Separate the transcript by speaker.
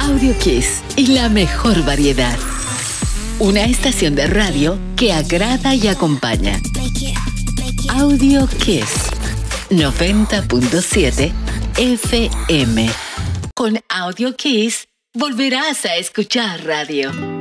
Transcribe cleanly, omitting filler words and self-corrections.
Speaker 1: Audio Kiss y la mejor variedad. Una estación de radio que agrada y acompaña. Audio Kiss 90.7 FM. Con Audio Kiss volverás a escuchar radio.